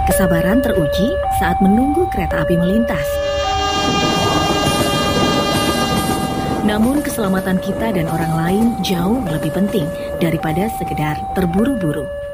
Kesabaran teruji saat menunggu kereta api melintas. Namun keselamatan kita dan orang lain jauh lebih penting daripada sekedar terburu-buru.